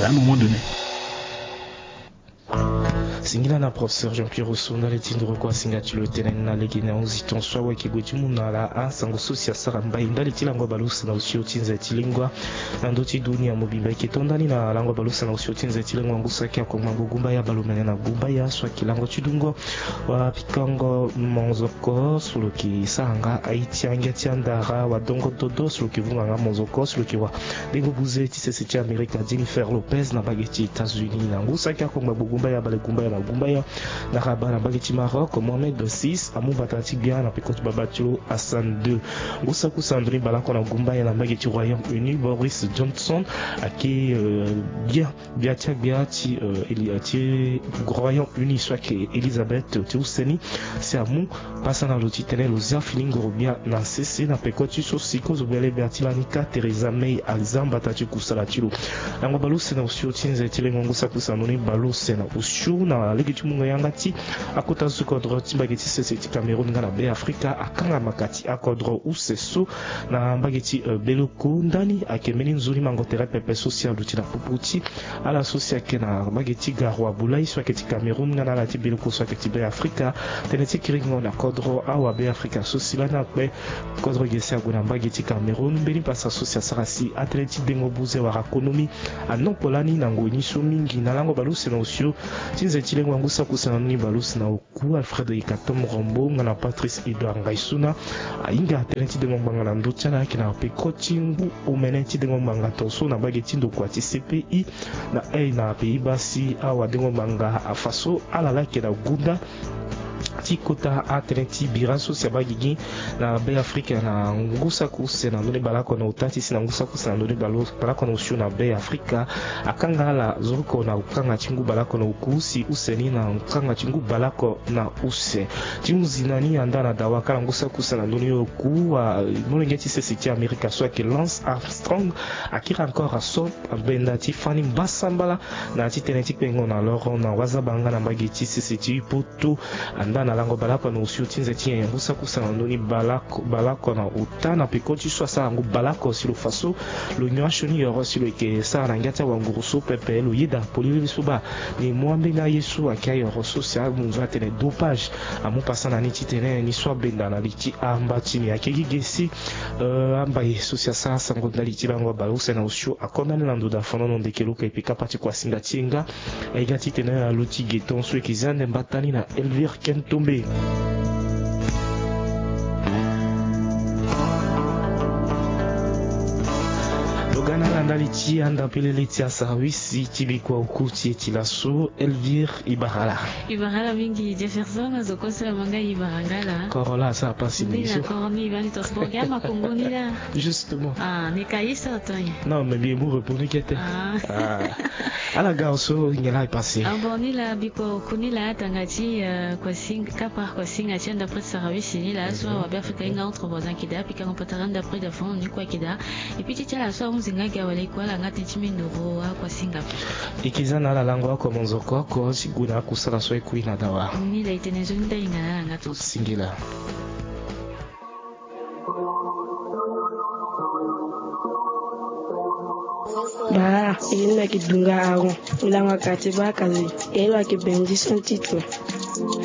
à un moment donné. Singila na professeur Jean-Pierre Osuna le tindro kwa singati le tenen na legina uziton swa kigoti munala asango sosia saramba indali tilango balusa na usio tinza tilingwa na ndoti dunia mobimba kitondani na lango balusa na usio tinza tilingwa ngusa kya kwa magugumba ya balumene na gumba ya swa kilango chidungo wa pikango monzoko suluki sanga aitianga tiandara wa dongo dodo suluki vunga monzoko suluki wa bengo buze tisese tia Amerika Jennifer Lopez na bageti États-Unis na ngusa kya kwa magugumba ya balegumba ya Gumbaya na Rabat na bageti Maroc Mohamed VI Amou Batati bien na Pekot Babatio Hassan II Goussakou Sandrine Balako na Gumbaya na bageti Royaume-Uni Boris Johnson aki biati Royaume-Uni soit que Elisabeth Théouseni c'est Amou passant dans l'outil tenel Lozia Filingo Robia na CC na Pekot Sosiko Zobele Bertilanika Teresa May Alzam Batati Kusalatilo na Balusse na Usio Tinze Tilengo Goussakou Sandrine Balusse na Usio na legiti munga yangati akota sukodro timbageti seseti Cameroun ngana be Afrika akanga makati akodro useso na mbageti beloko ndani akemeni nzuri mangotera pepe social dutina puputi ala socia kena mbageti garwa bulai swaketi Cameroun ngana la beloko swaketi be Afrika teneti kiringo na kodro awa be Afrika sosilana kwe kodro gesi aguna mbageti Cameroun beni pasa socia sarasi atleti dengo buze wa ekonomi anopolani nango niso mingi na lango baluse na usio tinze tilengo ngusa kusanani balus na oku Alfred Ikatom Rombo ngana Patrice Edouard Ngaisuna ainga teneti de ngombanga na ndotana kina pe coaching umeneti de ngombanga toso na bageti ndo kwa CPI na na Pays-Bas awa de ngombanga afaso ala la kina gunda tikota atleti biraso sabagigi na be Afrika na ngusa kusena ndone balako na utati sina ngusa kusena ndone balako na usio na be Afrika akanga la zuko na ukanga chingu balako na ukusi useni na ukanga chingu balako na use timu zinani andana dawa kala ngusa kusena ndone yoku wa molengeti sesiti Amerika soit que Lance Armstrong akira encore à so benda Tiffany Basambala na titeneti pengo na loro na wazabanga na bageti sesiti poto andana lango balako na usio tinze tia yangusa kusana ndoni balako na utana pekoti so sa ngu balako silo faso lo nyashoni yoro silo ke sa na ngata wanguruso pepe lo yida polili suba ni mwambe na Yesu akaya roso sa munza tene dopage amu pasana ni titene ni so benda na liti amba tini akegi gesi amba Yesu sa sango daliti lango balose na usio akondana na ndoda fono no ndekeluka epika pati kwa singa tinga egati tene loti geton so ekizande mbatani na Elvire Kentombe Logana landaliti anda peleleti asawisi tibikwa ukuti tilaso Elvire Ibarala mingi Jefferson zokosa manga Ibarangala Corolla ça passe ici corni vani tosboga makongoni là justement ne kaisa tonya non mais bien vous répondez qu'était ala garso ngela passé boni la biko kunila tangati kwa singa kapa kwa singa chenda près service ni la so wa Afrika inga entre voisins kida pika compataranda près de fond ni kwa kida et puis tita la so muzinga gawale kwa la ngati chimindoro kwa singa ikizana la lango kwa monzoko ko siguna kusala so ekuina dawa ni la itenezo nda ingana ngato singila Bara, ilinda kidunga ago, ilanga katiba kazi, elwa kibenji son titwe.